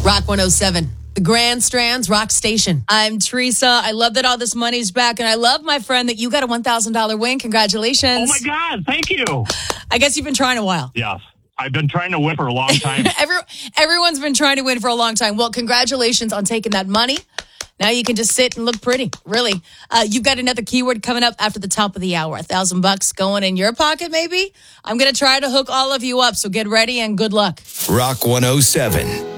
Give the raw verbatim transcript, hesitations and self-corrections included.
Rock one oh seven. The Grand Strands Rock Station. I'm Teresa. I love that all this money's back, and I love, my friend, that you got a one thousand dollars win. Congratulations. Oh, my God. Thank you. I guess you've been trying a while. Yes. I've been trying to win for a long time. Every, everyone's been trying to win for a long time. Well, congratulations on taking that money. Now you can just sit and look pretty, really. Uh, you've got another keyword coming up after the top of the hour. A thousand bucks going in your pocket, maybe? I'm going to try to hook all of you up, so get ready and good luck. Rock one oh seven.